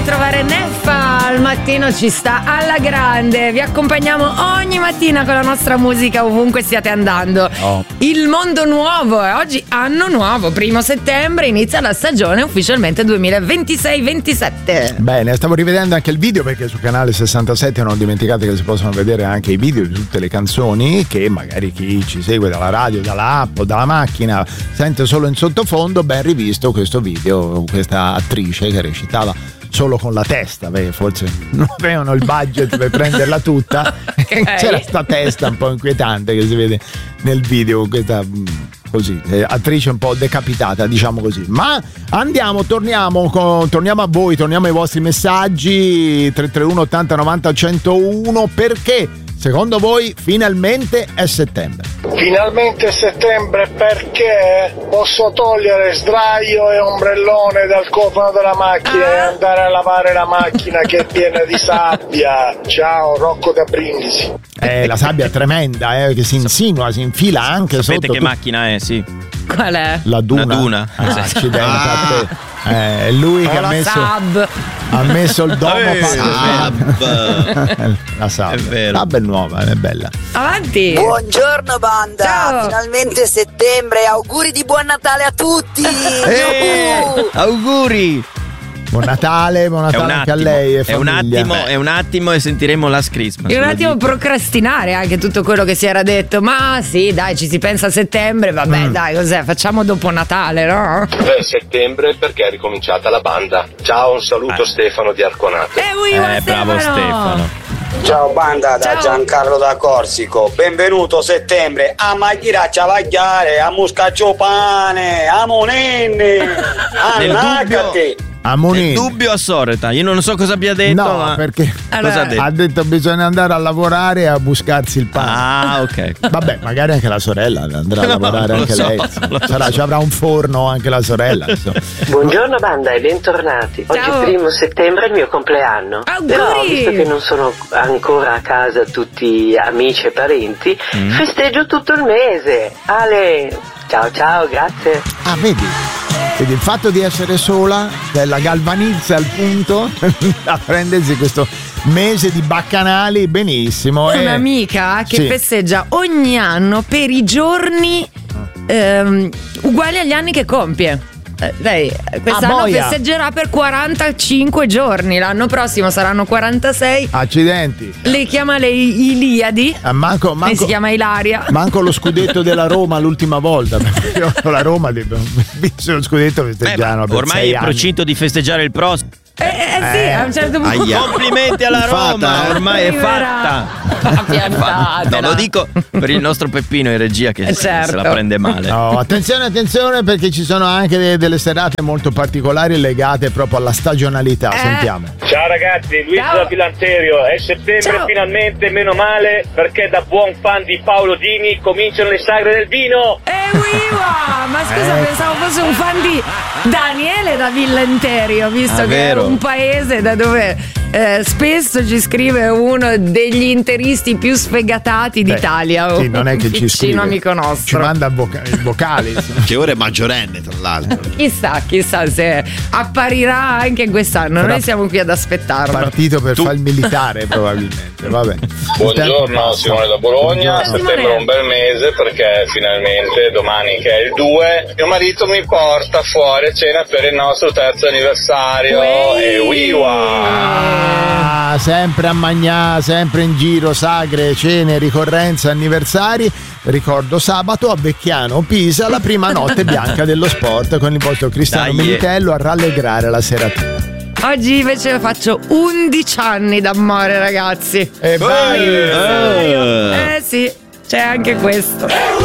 Trovare Neffa al mattino ci sta alla grande. Vi accompagniamo ogni mattina con la nostra musica ovunque stiate andando. Il mondo nuovo e oggi anno nuovo, 1° settembre inizia la stagione ufficialmente 2026-27. Bene, stavo rivedendo anche il video perché sul canale 67 non dimenticate che si possono vedere anche i video di tutte le canzoni che magari chi ci segue dalla radio, dalla app o dalla macchina sente solo in sottofondo. Ben rivisto questo video, questa attrice che recitava solo con la testa, perché forse non avevano il budget per prenderla tutta. C'era sta testa un po' inquietante che si vede nel video, questa così attrice un po' decapitata, diciamo così. Ma torniamo a voi, torniamo ai vostri messaggi 331 80 90 101. Perché secondo voi finalmente è settembre? Finalmente è settembre perché posso togliere sdraio e ombrellone dal cofano della macchina e andare a lavare la macchina che è piena di sabbia. Ciao, Rocco da Brindisi. La sabbia è tremenda, che si insinua, si infila anche Sapete sotto. che macchina è, sì? Qual è? La Duna. La Duna. Accidente a te. È lui che ha messo il domo. La Saab. È vero. Saab è nuova, è bella. Avanti. Buongiorno banda. Ciao. Finalmente settembre. Auguri di buon Natale a tutti. Auguri. Buon Natale anche a lei e famiglia. È un attimo e sentiremo Last Christmas. E un attimo procrastinare anche tutto quello che si era detto. Ma sì, dai, ci si pensa a settembre. Vabbè, dai, cos'è? Facciamo dopo Natale, no? Settembre perché è ricominciata la banda. Ciao, un saluto Stefano di Arconato. Bravo Stefano. Ciao banda, da Ciao. Giancarlo da Corsico. Benvenuto settembre. A macchina ciavagliare, a muscaccio pane, a monenne, a nacate. Nel dubbio a Soreta. Io non so cosa abbia detto. No, ma perché cosa ha detto bisogna andare a lavorare e a buscarsi il pane. Ah, ok. Vabbè, magari anche la sorella andrà a lavorare anche lei. Ci avrà un forno anche la sorella. Buongiorno banda e bentornati. Ciao. Oggi 1° settembre è il mio compleanno. Auguri. Però visto che non sono ancora a casa tutti amici e parenti, festeggio tutto il mese. Ale, ciao, grazie. Ah, vedi, il fatto di essere sola la galvanizza al punto a prendersi questo mese di baccanali benissimo. Ho un'amica che festeggia ogni anno per i giorni uguali agli anni che compie. Lei quest'anno festeggerà per 45 giorni, l'anno prossimo saranno 46. Accidenti. Le chiama le Iliadi. Manco si chiama Ilaria. Manco lo scudetto della Roma l'ultima volta. Perché io con la Roma visto lo scudetto festeggiano per ormai 6 è anni. procinto di festeggiare il prossimo. Sì, a un certo punto. Complimenti alla Roma, ormai è fatta. No, lo dico per il nostro Peppino in regia che se la prende male. No, attenzione perché ci sono anche delle serate molto particolari legate proprio alla stagionalità. Sentiamo. Ciao ragazzi, Luigi da Filanterio. È settembre finalmente, meno male, perché da buon fan di Paolo Dini cominciano le sagre del vino. Ma scusa, pensavo fosse un fan di Daniele da Villenterio, visto che è un paese da dove spesso ci scrive uno degli interisti più sfegatati d'Italia. Sì, non è che ci scrive, amico nostro. ci manda vocali. Che ora è maggiorenne, tra l'altro. Chissà se apparirà anche quest'anno. Noi siamo qui ad aspettarlo. Partito per fare il militare probabilmente. Vabbè. Buongiorno Simone da Bologna. Settembre è un bel mese perché finalmente domani, che è il 2, mio marito mi porta fuori a cena per il nostro 3° anniversario. E sempre a Magnà, sempre in giro, sagre, cene, ricorrenze, anniversari. Ricordo sabato a Vecchiano, Pisa, la prima notte bianca dello sport con il vostro Cristiano Militello a rallegrare la seratina. Oggi invece faccio 11 anni d'amore, ragazzi. E vai! Sì, c'è anche questo.